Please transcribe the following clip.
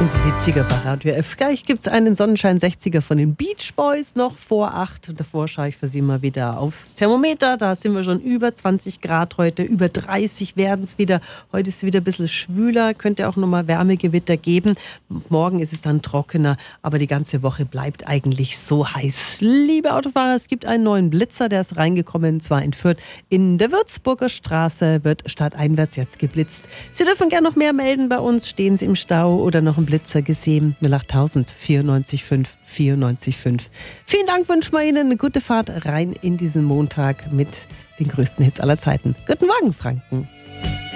sind die 70er bei Radio F. Gleich gibt es einen Sonnenschein 60er von den Beach Boys noch vor 8. Und davor schaue ich für Sie mal wieder aufs Thermometer. Da sind wir schon über 20 Grad heute, über 30 werden es wieder. Heute ist es wieder ein bisschen schwüler, könnte auch nochmal Wärmegewitter geben. Morgen ist es dann trockener, aber die ganze Woche bleibt eigentlich so heiß. Liebe Autofahrer, es gibt einen neuen Blitzer, der ist reingekommen, und zwar in Fürth. In der Würzburger Straße wird stadteinwärts jetzt geblitzt. Sie dürfen gerne noch mehr melden bei uns. Stehen Sie im Stau oder noch einen Blitzer gesehen? 08000 94 5 94 5. Vielen Dank, wünschen wir Ihnen eine gute Fahrt rein in diesen Montag mit den größten Hits aller Zeiten. Guten Morgen, Franken.